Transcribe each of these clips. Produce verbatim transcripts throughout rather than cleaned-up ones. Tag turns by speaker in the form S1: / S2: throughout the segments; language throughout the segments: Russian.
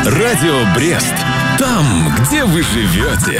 S1: Радио Брест. Там, где вы живете.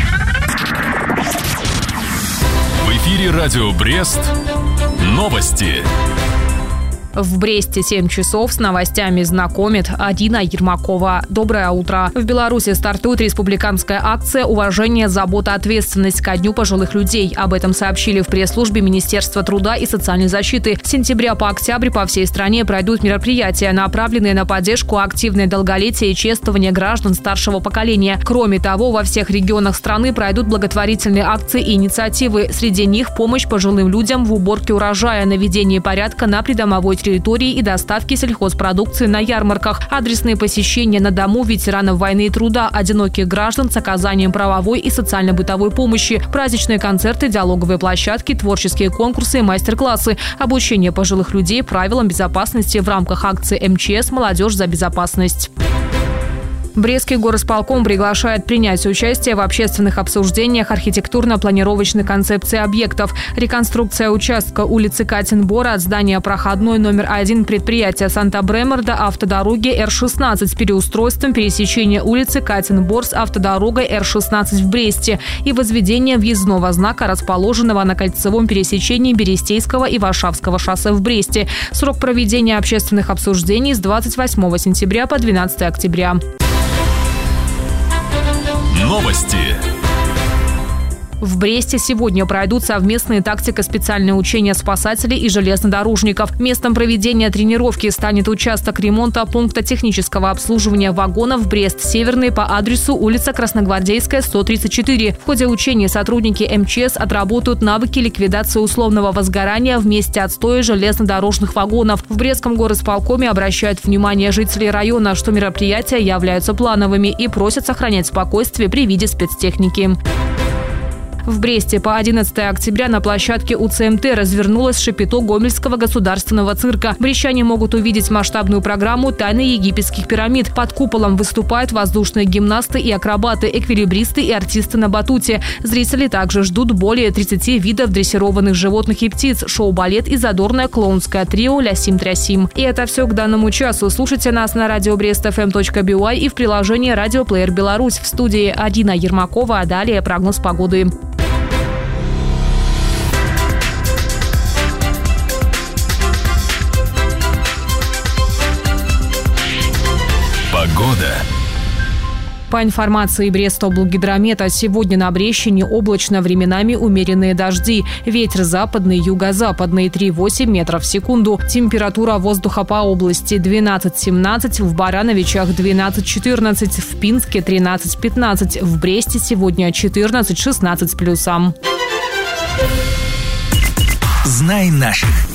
S1: В эфире Радио Брест. Новости.
S2: В Бресте семь часов, с новостями знакомит Адина Ермакова. Доброе утро. В Беларуси стартует республиканская акция «Уважение, забота, ответственность» ко Дню пожилых людей. Об этом сообщили в пресс-службе Министерства труда и социальной защиты. С сентября по октябрь по всей стране пройдут мероприятия, направленные на поддержку активное долголетие и чествование граждан старшего поколения. Кроме того, во всех регионах страны пройдут благотворительные акции и инициативы. Среди них помощь пожилым людям в уборке урожая, наведении порядка на придомовой территории и доставки сельхозпродукции на ярмарках, адресные посещения на дому ветеранов войны и труда, одиноких граждан с оказанием правовой и социально-бытовой помощи, праздничные концерты, диалоговые площадки, творческие конкурсы и мастер-классы, обучение пожилых людей правилам безопасности в рамках акции эм че эс «Молодежь за безопасность». Брестский горосполком приглашает принять участие в общественных обсуждениях архитектурно-планировочной концепции объектов. Реконструкция участка улицы Катенбора от здания проходной номер один предприятия Санта-Бремер до автодороги эр шестнадцать с переустройством пересечения улицы Катенбор с автодорогой эр шестнадцать в Бресте и возведение въездного знака, расположенного на кольцевом пересечении Берестейского и Варшавского шоссе в Бресте. Срок проведения общественных обсуждений с двадцать восьмого сентября по двенадцатое октября.
S1: Новости.
S2: В Бресте сегодня пройдут совместные тактико-специальные учения спасателей и железнодорожников. Местом проведения тренировки станет участок ремонта пункта технического обслуживания вагонов Брест-Северный по адресу улица Красногвардейская, сто тридцать четыре. В ходе учений сотрудники эм че эс отработают навыки ликвидации условного возгорания в месте отстоя железнодорожных вагонов. В Брестском горосполкоме обращают внимание жителей района, что мероприятия являются плановыми и просят сохранять спокойствие при виде спецтехники. В Бресте по одиннадцатое октября на площадке у цэ эм тэ развернулось шапито Гомельского государственного цирка. Брестчане могут увидеть масштабную программу «Тайны египетских пирамид». Под куполом выступают воздушные гимнасты и акробаты, эквилибристы и артисты на батуте. Зрители также ждут более тридцати видов дрессированных животных и птиц, шоу-балет и задорное клоунское трио «Лясим-трясим». И это все к данному часу. Слушайте нас на радио брест эф эм точка би уай и в приложении «Радиоплеер Беларусь». В студии Адина Ермакова, а далее прогноз погоды.
S1: Погода.
S2: По информации Брестоблгидромета, сегодня на Брещине облачно, временами умеренные дожди. Ветер западный, юго-западный три-восемь метров в секунду. Температура воздуха по области двенадцать-семнадцать, в Барановичах двенадцать-четырнадцать, в Пинске тринадцать-пятнадцать, в Бресте сегодня четырнадцать-шестнадцать с плюсом.
S3: Знай наших.